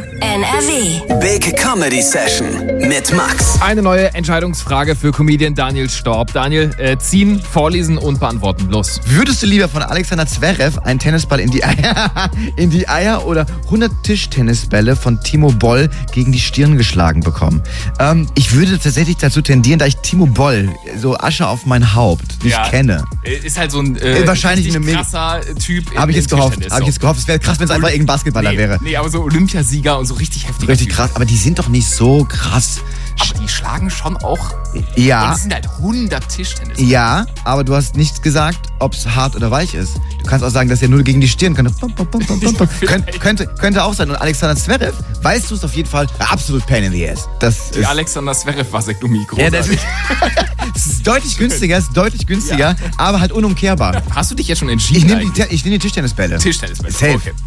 NRW. Big Comedy Session mit Max. Eine neue Entscheidungsfrage für Comedian Daniel Storb. Daniel, ziehen, vorlesen und beantworten. Los. Würdest du lieber von Alexander Zverev einen Tennisball in die Eier oder 100 Tischtennisbälle von Timo Boll gegen die Stirn geschlagen bekommen? Ich würde tatsächlich dazu tendieren, da ich Timo Boll, so Asche auf mein Haupt, nicht kenne. Ist halt so ein wahrscheinlich eine krasser Typ. Habe ich jetzt gehofft. Es wäre krass, wenn es einfach irgendein Basketballer wäre. Nee, aber so Olympiasieger und so richtig heftig. Richtig krass, aber die sind doch nicht so krass. Aber die schlagen schon auch. Ja. Und es sind halt 100 Tischtennis. Ja, aber du hast nichts gesagt, ob es hart oder weich ist. Du kannst auch sagen, dass er nur gegen die Stirn könnte. Könnte auch sein. Und Alexander Zverev, weißt du es auf jeden Fall, absolut pain in the ass. Die Alexander Zverev-Vasektomie, ja, das ist deutlich günstiger, aber halt unumkehrbar. Hast du dich jetzt schon entschieden? Ich nehme die Tischtennisbälle. Tischtennisbälle, Safe. Okay.